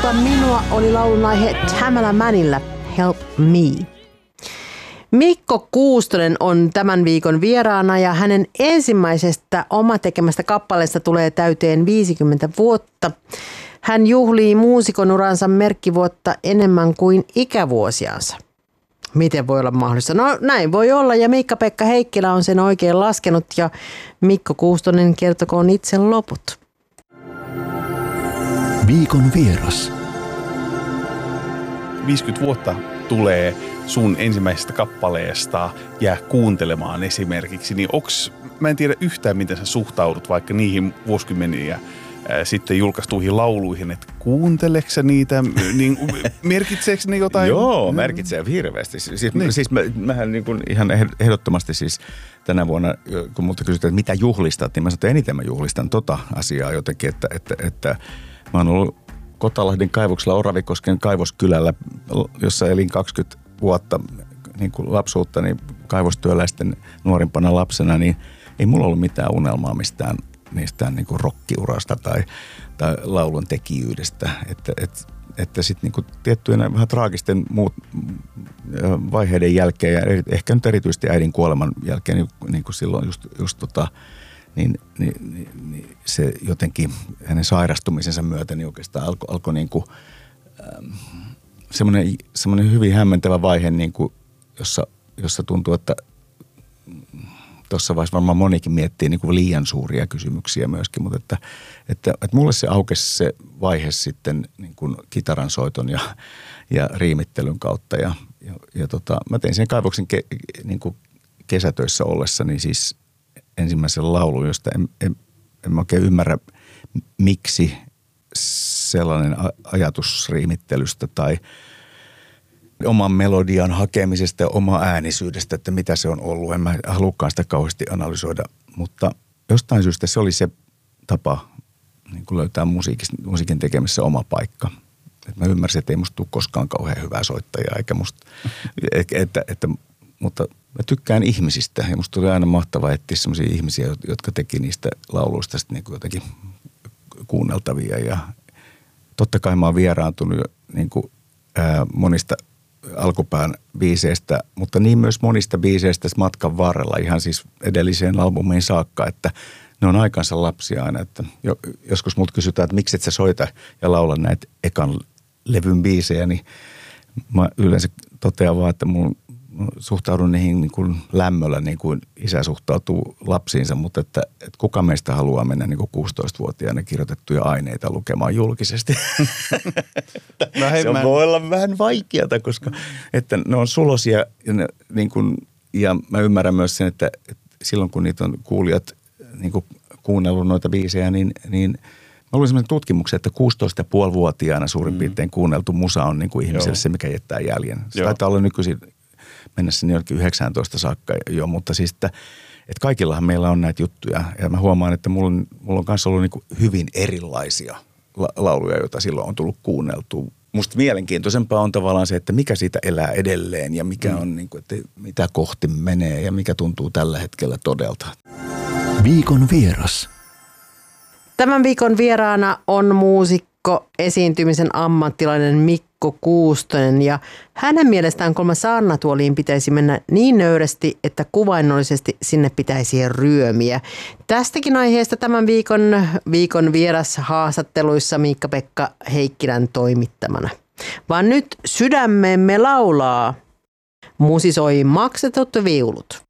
Auta minua oli laulun aihe Tamala Mannilla Help Me. Mikko Kuustonen on tämän viikon vieraana ja hänen ensimmäisestä omatekemästä kappaleesta tulee täyteen 50 vuotta. Hän juhlii muusikon uransa merkkivuotta enemmän kuin ikävuosiansa. Miten voi olla mahdollista? No näin voi olla ja Miikka-Pekka Heikkilä on sen oikein laskenut ja Mikko Kuustonen kertokoon itse loput. Viikon vieras. 50 vuotta tulee sun ensimmäisestä kappaleesta jää kuuntelemaan esimerkiksi, niin mä en tiedä yhtään, miten sä suhtaudut vaikka niihin vuosikymmeniä sitten julkaistuihin lauluihin, että kuunteleksä sä niitä, niin merkitseekö ne jotain? Joo, merkitsee hirveästi. Siis mähän niin kuin ihan ehdottomasti siis tänä vuonna, kun multa kysytään, että mitä juhlistat, niin mä sanon, että eniten mä juhlistan tota asiaa jotenkin, että mä oon ollut Kotalahden kaivoksella Oravikosken kaivoskylällä, jossa elin 20 vuotta niin kuin lapsuuttani kaivostyöläisten nuorimpana lapsena, niin ei mulla ollut mitään unelmaa mistään niin kuin rockiurasta tai laulun tekijyydestä. Että sitten niin kuin tiettyjen vähän traagisten vaiheiden jälkeen ja ehkä nyt erityisesti äidin kuoleman jälkeen, niin kuin silloin niin se jotenkin hänen sairastumisensa myötä niin oikeastaan alkoi niin kuin semmoinen hyvin hämmentävä vaihe, niin kuin, jossa tuntuu, että tuossa vaiheessa varmaan monikin miettii niin kuin liian suuria kysymyksiä myöskin, mutta että mulle se aukesi se vaihe sitten niin kuin kitaransoiton ja riimittelyn kautta ja mä tein sen kaivoksen niin kuin kesätöissä ollessani siis ensimmäisen laulun, josta en mä oikein ymmärrä, miksi sellainen ajatus riimittelystä tai oman melodian hakemisesta ja oma äänisyydestä, että mitä se on ollut. En mä halukaan sitä kauheasti analysoida, mutta jostain syystä se oli se tapa niin kuin löytää musiikin tekemisessä oma paikka. Et mä ymmärsin, että ei musta tule koskaan kauhean hyvää soittajaa, eikä musta, mutta mä tykkään ihmisistä ja musta tuli aina mahtavaa etsiä sellaisia ihmisiä, jotka teki niistä lauluista sitten niin kuin jotenkin kuunneltavia ja totta kai mä oon vieraantunut niin kuin, monista alkupään biiseistä, mutta niin myös monista biiseistä matkan varrella ihan siis edelliseen albumiin saakka, että ne on aikansa lapsia aina, että joskus multa kysytään, että miksi et sä soita ja laula näitä ekan levyn biisejä, niin mä yleensä totean vaan, että mun suhtaudun niihin niin kuin lämmöllä, niin kuin isä suhtautuu lapsiinsa, mutta että kuka meistä haluaa mennä niin kuin 16-vuotiaana kirjoitettuja aineita lukemaan julkisesti. No hei, voi olla vähän vaikeata, koska että ne on sulosia ja mä ymmärrän myös sen, että silloin kun niitä on kuulijat niin kuin kuunnellut noita biisejä, niin mä luin sellaisen tutkimuksen, että 16,5-vuotiaana suurin piirtein kuunneltu musa on niin kuin ihmiselle se, mikä jättää jäljen. Se taitaa olla nykyisin mennä sinne jonnekin 19 saakka jo, mutta siis, että kaikillahan meillä on näitä juttuja. Ja mä huomaan, että mulla on kanssa ollut niin kuin hyvin erilaisia lauluja, joita silloin on tullut kuunneltua. Musta mielenkiintoisempaa on tavallaan se, että mikä siitä elää edelleen ja mikä on, niin kuin, että mitä kohti menee ja mikä tuntuu tällä hetkellä todelta. Viikon vieras. Tämän viikon vieraana on muusikko, esiintymisen ammattilainen Mikko Kuustonen ja hänen mielestään kolme saarnatuoliin pitäisi mennä niin nöyrästi, että kuvainnollisesti sinne pitäisi ryömiä. Tästäkin aiheesta tämän viikon vieras haastatteluissa Miikka-Pekka Heikkilän toimittamana. Vaan nyt sydämemme laulaa, musisoi maksetut viulut.